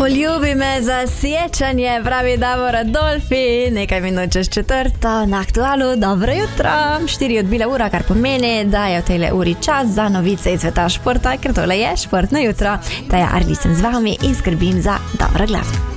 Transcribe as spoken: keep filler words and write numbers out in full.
Poljubi me za sjećanje, pravi Davor Adolfi, nekaj minut čez četrto na Aktualu. Dobro jutro, štiri odbile ura, kar pomeni, da je v tejle uri čas za novice iz sveta športa, ker tole je športno jutro. Taja Arvi sem z vami in skrbim za dobro glasbo.